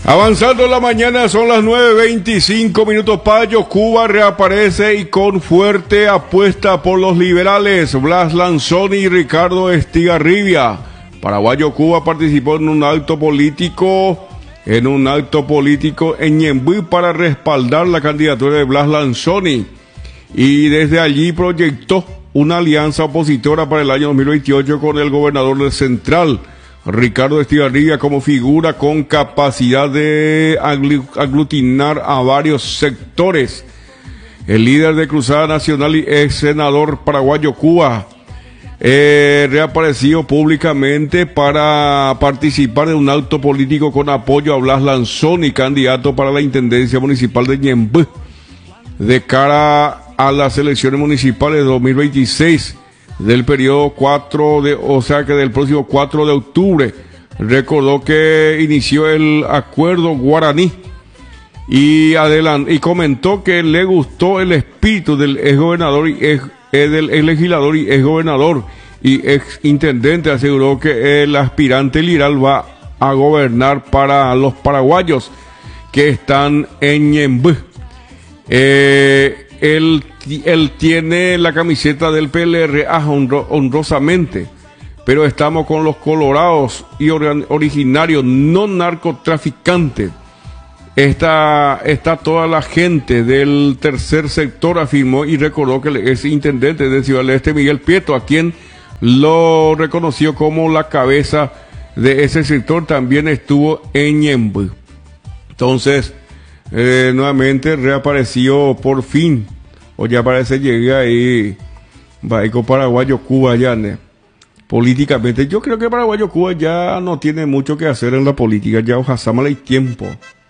Avanzando la mañana, son las 9:25 minutos. Payo Cuba reaparece y con fuerte apuesta por los liberales. Blas Lanzoni y Ricardo Estigarribia. Paraguayo Cuba participó en un acto político en Ñemby para respaldar la candidatura de Blas Lanzoni. Y desde allí proyectó una alianza opositora para el año 2028 con el gobernador del Central, Ricardo Estigarribia, como figura con capacidad de aglutinar a varios sectores. El líder de Cruzada Nacional y ex senador paraguayo Cuba reapareció públicamente para participar de un acto político con apoyo a Blas Lanzoni, candidato para la Intendencia Municipal de Ñemby, de cara a las elecciones municipales de 2026. Del periodo del próximo 4 de octubre. Recordó que inició el acuerdo guaraní y comentó que le gustó el espíritu del ex gobernador y del ex legislador y ex gobernador y ex intendente. Aseguró que el aspirante liberal va a gobernar para los paraguayos que están en Ñemby. Él tiene la camiseta del PLR honrosamente, pero estamos con los colorados y originarios, no narcotraficantes. Está toda la gente del tercer sector, afirmó, y recordó que es intendente de Ciudad del Este, Miguel Prieto, a quien lo reconoció como la cabeza de ese sector, también estuvo en Ñemby. Entonces, nuevamente reapareció por fin, o ya parece llegué ahí, con Paraguayo Cuba ya, ¿no? Políticamente. Yo creo que Paraguayo Cuba ya no tiene mucho que hacer en la política, ya ojalá hay tiempo.